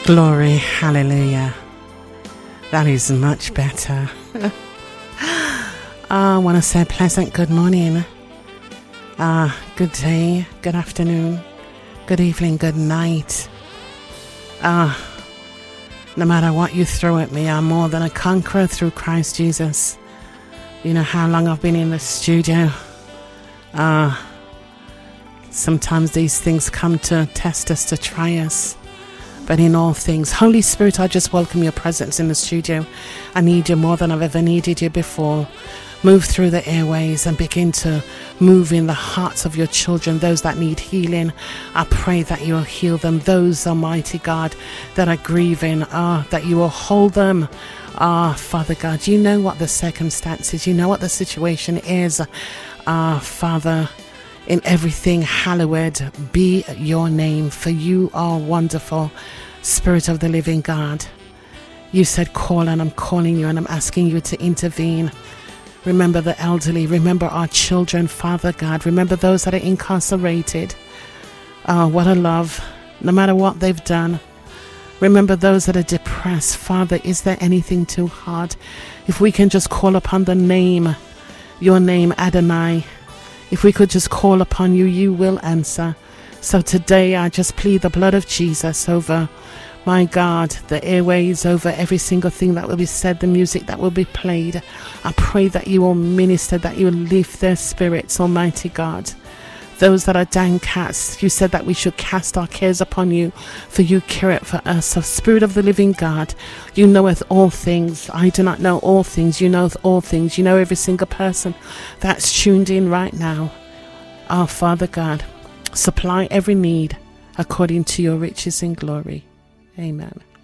Glory, hallelujah. That is much better. I want to say pleasant good morning, good day, good afternoon, good evening, good night. No matter what you throw at me, I'm more than a conqueror through Christ Jesus. You know how long I've been in the studio. Sometimes these things come to test us, to try us. But in all things, Holy Spirit, I just welcome your presence in the studio. I need you more than I've ever needed you before. Move through the airways and begin to move in the hearts of your children, those that need healing. I pray that you'll heal them. Those, Almighty God, that are grieving, that you will hold them. Father God, you know what the circumstances, you know what the situation is. Father, in everything, hallowed be your name, for you are wonderful, Spirit of the living God. You said call, and I'm calling you, and I'm asking you to intervene. Remember the elderly, remember our children, Father God. Remember those that are incarcerated. What a love, no matter what they've done. Remember those that are depressed. Father, is there anything too hard? If we can just call upon the name, your name, Adonai. If we could just call upon you, you will answer. So today I just plead the blood of Jesus over, my God, the airways, over every single thing that will be said, the music that will be played. I pray that you will minister, that you will lift their spirits, Almighty God. Those that are downcast, you said that we should cast our cares upon you, for you care it for us. So Spirit of the living God, you knoweth all things. I do not know all things. You know all things. You know every single person that's tuned in right now. Our Father God, supply every need according to your riches in glory. Amen.